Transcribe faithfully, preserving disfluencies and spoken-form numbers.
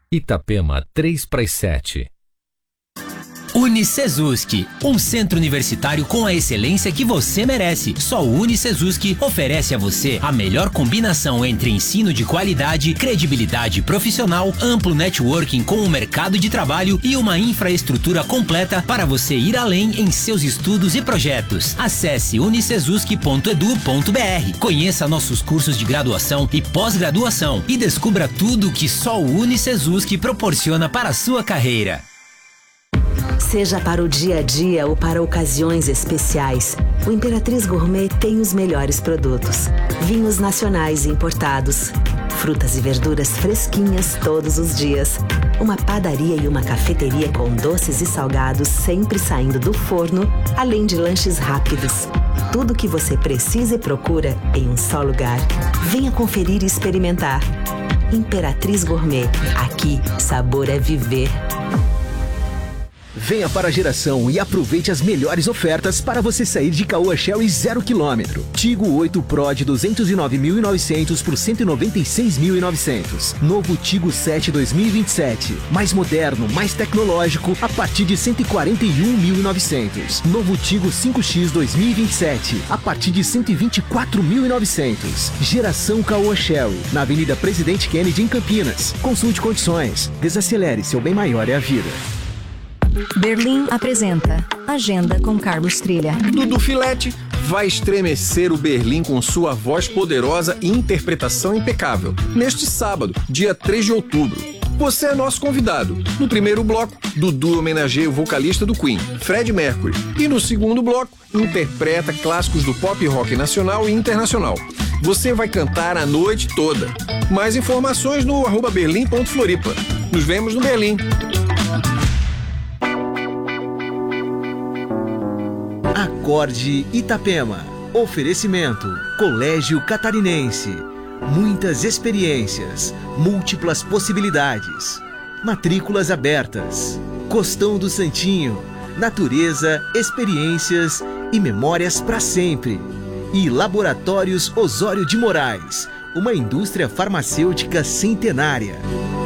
Itapema, três para as sete. Unicesusk, um centro universitário com a excelência que você merece. Só o Unicesusk oferece a você a melhor combinação entre ensino de qualidade, credibilidade profissional, amplo networking com o mercado de trabalho e uma infraestrutura completa para você ir além em seus estudos e projetos. Acesse unicesusk ponto edu ponto br, conheça nossos cursos de graduação e pós-graduação e descubra tudo que só o Unicesusk proporciona para a sua carreira. Seja para o dia a dia ou para ocasiões especiais, o Imperatriz Gourmet tem os melhores produtos. Vinhos nacionais e importados, frutas e verduras fresquinhas todos os dias, uma padaria e uma cafeteria com doces e salgados sempre saindo do forno, além de lanches rápidos. Tudo o que você precisa e procura em um só lugar. Venha conferir e experimentar. Imperatriz Gourmet. Aqui, sabor é viver. Venha para a Geração e aproveite as melhores ofertas para você sair de Caoa Sherry zero quilômetro. Tigo oito Pro de duzentos e nove mil e novecentos por cento e noventa e seis mil e novecentos. Novo Tigo sete dois mil e vinte e sete. Mais moderno, mais tecnológico, a partir de cento e quarenta e um mil e novecentos. Novo Tigo cinco X dois mil e vinte e sete, a partir de cento e vinte e quatro mil e novecentos. Geração Caoa Sherry, na Avenida Presidente Kennedy, em Campinas. Consulte condições. Desacelere, seu bem maior é a vida. Berlim apresenta Agenda com Carlos Trilha. Dudu Filete vai estremecer o Berlim com sua voz poderosa e interpretação impecável. Neste sábado, dia três de outubro. Você é nosso convidado. No primeiro bloco, Dudu homenageia o vocalista do Queen, Freddie Mercury. E no segundo bloco, interpreta clássicos do pop rock nacional e internacional. Você vai cantar a noite toda. Mais informações no arroba berlim ponto floripa. Nos vemos no Berlim. Acorde Itapema. Oferecimento Colégio Catarinense. Muitas experiências, múltiplas possibilidades. Matrículas abertas. Costão do Santinho. Natureza, experiências e memórias para sempre. E Laboratórios Osório de Moraes, uma indústria farmacêutica centenária.